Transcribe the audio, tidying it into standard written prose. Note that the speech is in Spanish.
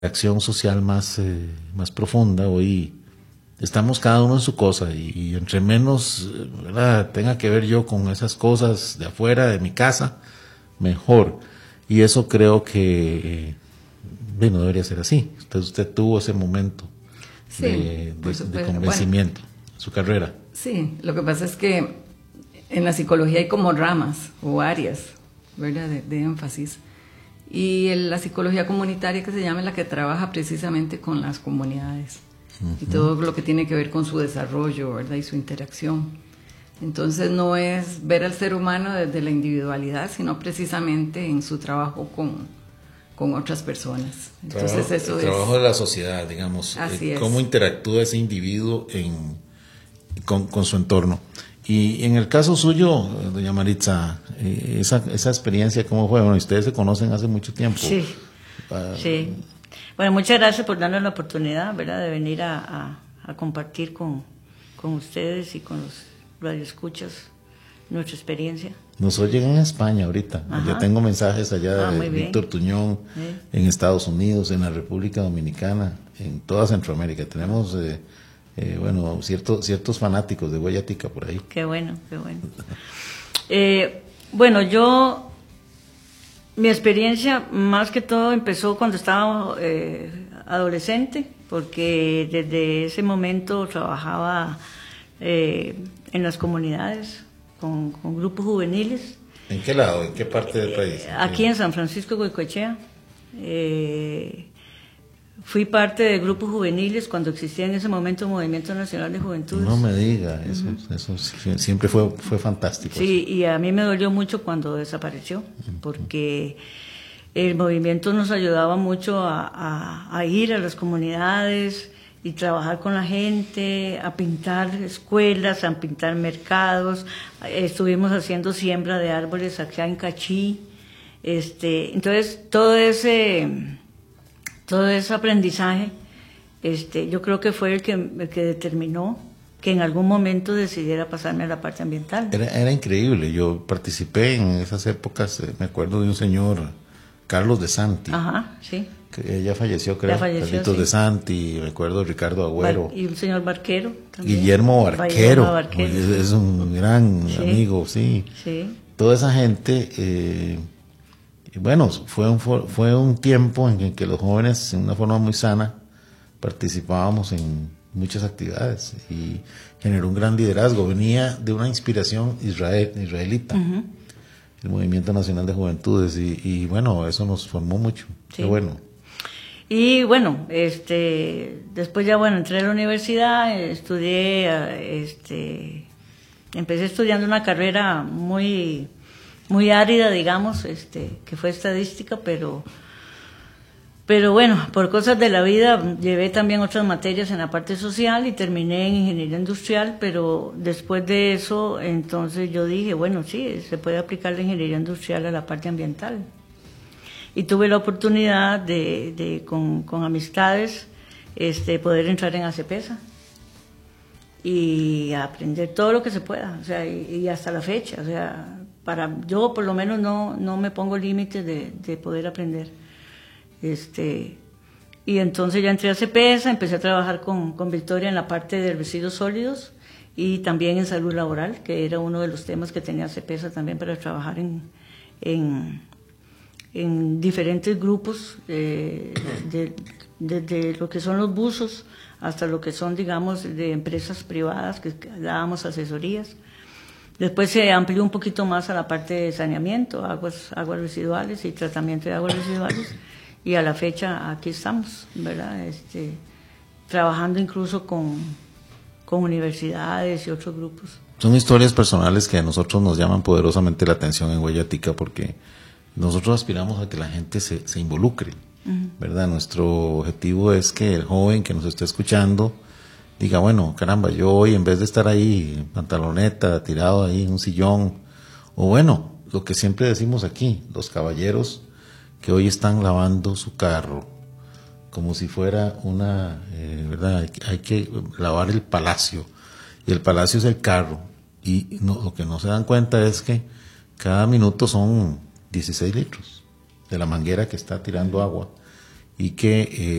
acción social más profunda. Hoy estamos cada uno en su cosa y entre menos, ¿verdad?, tenga que ver yo con esas cosas de afuera de mi casa, mejor. Y eso creo que no debería ser así. Usted tuvo ese momento de convencimiento en su carrera. Sí, lo que pasa es que en la psicología hay como ramas o áreas, ¿verdad?, de énfasis. Y la psicología comunitaria, que se llama, es la que trabaja precisamente con las comunidades y todo lo que tiene que ver con su desarrollo, ¿verdad?, y su interacción. Entonces no es ver al ser humano desde la individualidad, sino precisamente en su trabajo con otras personas. Entonces el trabajo de la sociedad, digamos, cómo interactúa ese individuo con su entorno. Y en el caso suyo, doña Maritza, esa experiencia, ¿cómo fue? Bueno, ustedes se conocen hace mucho tiempo. Sí, sí. Bueno, muchas gracias por darnos la oportunidad, ¿verdad?, de venir a compartir con ustedes y con los radioescuchas nuestra experiencia. Nos oyen en España ahorita. Ajá. Ya tengo mensajes allá de Víctor Tuñón, en Estados Unidos, en la República Dominicana, en toda Centroamérica. Tenemos... ciertos fanáticos de Huella Tica por ahí. Qué bueno, qué bueno. Bueno, mi experiencia más que todo empezó cuando estaba adolescente, porque desde ese momento trabajaba en las comunidades con grupos juveniles. ¿En qué lado? ¿En qué parte del país? Aquí en San Francisco de Goicoechea. Fui parte de grupos juveniles cuando existía en ese momento el Movimiento Nacional de Juventudes. No me diga, eso siempre fue fantástico. Sí, y a mí me dolió mucho cuando desapareció, porque el movimiento nos ayudaba mucho a ir a las comunidades y trabajar con la gente, a pintar escuelas, a pintar mercados. Estuvimos haciendo siembra de árboles acá en Cachí. Entonces, todo ese aprendizaje, yo creo que fue el que determinó que en algún momento decidiera pasarme a la parte ambiental. Era increíble. Yo participé en esas épocas, me acuerdo de un señor, Carlos de Santi. Ajá, sí. Que ella falleció, creo. Carlitos de Santi, me acuerdo Ricardo Agüero. Y un señor Barquero también. Guillermo Barquero. Es un gran amigo, sí. Toda esa gente... bueno, fue un tiempo en que los jóvenes, en una forma muy sana, participábamos en muchas actividades y generó un gran liderazgo. Venía de una inspiración israelita, el Movimiento Nacional de Juventudes, y bueno, eso nos formó mucho. Sí. Qué bueno. Y bueno, después ya, entré a la universidad, empecé estudiando una carrera muy árida, digamos, que fue estadística, pero bueno, por cosas de la vida llevé también otras materias en la parte social y terminé en ingeniería industrial, pero después de eso, entonces yo dije, bueno, sí, se puede aplicar la ingeniería industrial a la parte ambiental. Y tuve la oportunidad de con amistades, poder entrar en ACPESA y aprender todo lo que se pueda, o sea, y hasta la fecha, o sea, yo por lo menos no me pongo límites de poder aprender. Y entonces ya entré a CEPESA, empecé a trabajar con Victoria en la parte de residuos sólidos y también en salud laboral, que era uno de los temas que tenía CEPESA también para trabajar en diferentes grupos, desde lo que son los buzos hasta lo que son, digamos, de empresas privadas que dábamos asesorías. Después se amplió un poquito más a la parte de saneamiento, aguas residuales y tratamiento de aguas residuales, y a la fecha aquí estamos, ¿verdad? Trabajando incluso con universidades y otros grupos. Son historias personales que a nosotros nos llaman poderosamente la atención en Huella Tica, porque nosotros aspiramos a que la gente se involucre, ¿verdad? Nuestro objetivo es que el joven que nos esté escuchando diga, bueno, caramba, yo hoy en vez de estar ahí en pantaloneta, tirado ahí en un sillón, o bueno, lo que siempre decimos aquí, los caballeros que hoy están lavando su carro, como si fuera ¿verdad? Hay que lavar el palacio, y el palacio es el carro, y lo que no se dan cuenta es que cada minuto son 16 litros de la manguera que está tirando agua, y que